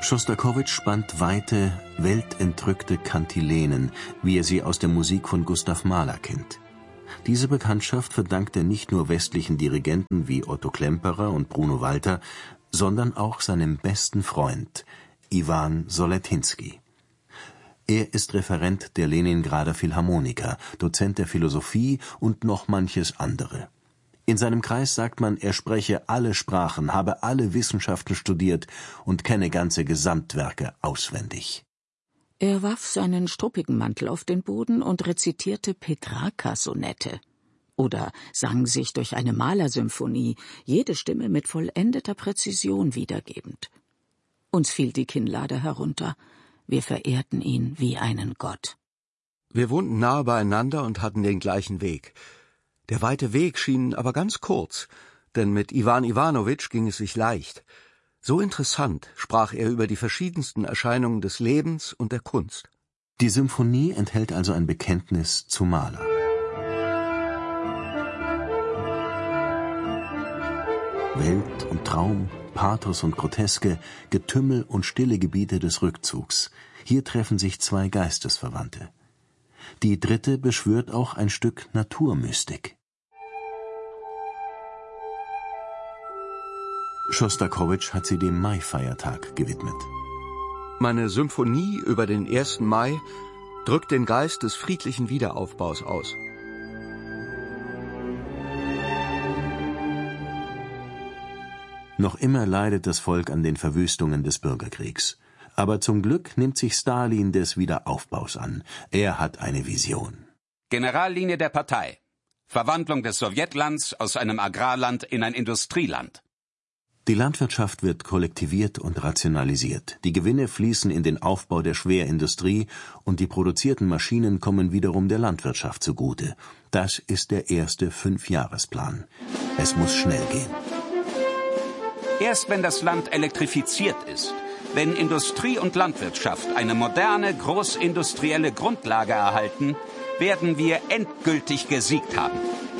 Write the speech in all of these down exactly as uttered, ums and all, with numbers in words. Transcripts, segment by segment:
Schostakowitsch spannt weite, weltentrückte Kantilenen, wie er sie aus der Musik von Gustav Mahler kennt. Diese Bekanntschaft verdankt er nicht nur westlichen Dirigenten wie Otto Klemperer und Bruno Walter, sondern auch seinem besten Freund, Iwan Soletinsky. Er ist Referent der Leningrader Philharmoniker, Dozent der Philosophie und noch manches andere. In seinem Kreis sagt man, er spreche alle Sprachen, habe alle Wissenschaften studiert und kenne ganze Gesamtwerke auswendig. Er warf seinen struppigen Mantel auf den Boden und rezitierte Petrarca-Sonette. Oder sang sich durch eine Malersymphonie, jede Stimme mit vollendeter Präzision wiedergebend. Uns fiel die Kinnlade herunter. Wir verehrten ihn wie einen Gott. Wir wohnten nahe beieinander und hatten den gleichen Weg. Der weite Weg schien aber ganz kurz, denn mit Iwan Iwanowitsch ging es sich leicht. So interessant sprach er über die verschiedensten Erscheinungen des Lebens und der Kunst. Die Symphonie enthält also ein Bekenntnis zu Mahler. Welt und Traum, Pathos und Groteske, Getümmel und stille Gebiete des Rückzugs. Hier treffen sich zwei Geistesverwandte. Die dritte beschwört auch ein Stück Naturmystik. Schostakowitsch hat sie dem Maifeiertag gewidmet. Meine Symphonie über den ersten Mai drückt den Geist des friedlichen Wiederaufbaus aus. Noch immer leidet das Volk an den Verwüstungen des Bürgerkriegs. Aber zum Glück nimmt sich Stalin des Wiederaufbaus an. Er hat eine Vision. Generallinie der Partei. Verwandlung des Sowjetlands aus einem Agrarland in ein Industrieland. Die Landwirtschaft wird kollektiviert und rationalisiert. Die Gewinne fließen in den Aufbau der Schwerindustrie und die produzierten Maschinen kommen wiederum der Landwirtschaft zugute. Das ist der erste Fünfjahresplan. Es muss schnell gehen. Erst wenn das Land elektrifiziert ist, wenn Industrie und Landwirtschaft eine moderne, großindustrielle Grundlage erhalten, werden wir endgültig gesiegt haben.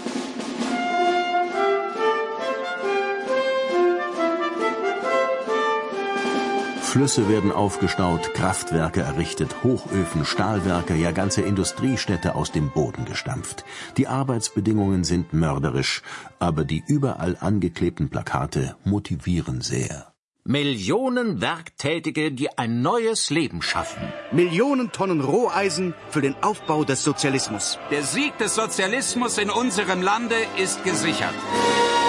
Flüsse werden aufgestaut, Kraftwerke errichtet, Hochöfen, Stahlwerke, ja ganze Industriestädte aus dem Boden gestampft. Die Arbeitsbedingungen sind mörderisch, aber die überall angeklebten Plakate motivieren sehr. Millionen Werktätige, die ein neues Leben schaffen. Millionen Tonnen Roheisen für den Aufbau des Sozialismus. Der Sieg des Sozialismus in unserem Lande ist gesichert.